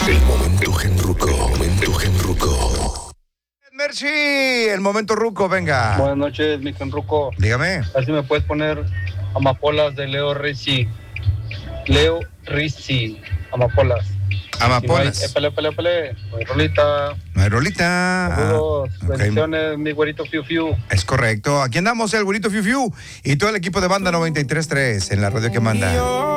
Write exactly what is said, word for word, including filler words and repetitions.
El momento genruco, momento genruco. Merci, el momento ruco, venga. Buenas noches, mi genruco. Dígame. A ver si me puedes poner Amapolas de Leo Rizzi. Leo Rizzi, Amapolas. Amapolas. Si no hay, épale, épale, épale. No hay rolita. No hay rolita. Saludos, Ah, ok. bendiciones, mi güerito Fiu Fiu. Es correcto. Aquí andamos, el güerito Fiu Fiu y todo el equipo de Banda noventa y tres punto tres en la radio que manda.